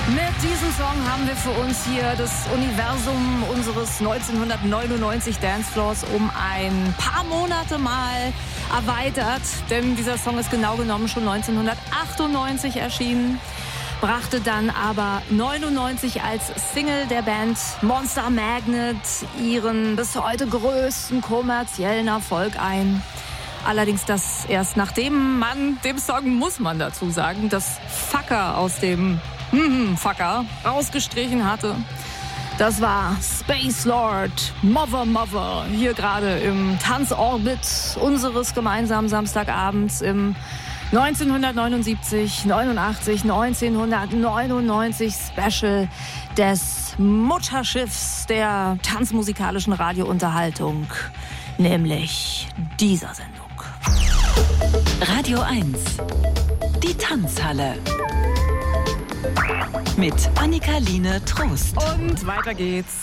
Mit diesem Song haben wir für uns hier das Universum unseres 1999 Dancefloors um ein paar Monate mal erweitert. Denn dieser Song ist genau genommen schon 1998 erschienen. Brachte dann aber 99 als Single der Band Monster Magnet ihren bis heute größten kommerziellen Erfolg ein. Allerdings das erst nachdem man dem Song, muss man dazu sagen, das Fucker aus dem Fucker rausgestrichen hatte. Das war Space Lord Mother hier gerade im Tanzorbit unseres gemeinsamen Samstagabends im 1979, 89, 1999 Special des Mutterschiffs der tanzmusikalischen Radiounterhaltung, nämlich dieser Sendung. Radio 1, die Tanzhalle. Mit Annika-Line Trost. Und weiter geht's.